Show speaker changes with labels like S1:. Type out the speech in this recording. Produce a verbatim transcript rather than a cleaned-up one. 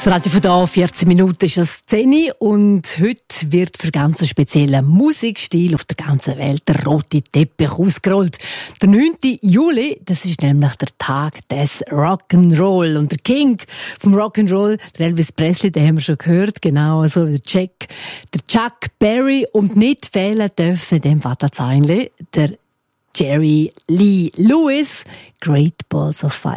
S1: Das Radio von da, vierzehn Minuten ist es zehn und heute wird für ganz speziellen Musikstil auf der ganzen Welt der rote Teppich ausgerollt. Der neunte Juli, das ist nämlich der Tag des Rock'n'Roll. Und der King vom Rock'n'Roll, der Elvis Presley, den haben wir schon gehört, genau, so wie der Jack, der Chuck Berry, und nicht fehlen dürfen in dem Vaterzeinli der Jerry Lee Lewis, Great Balls of Fire.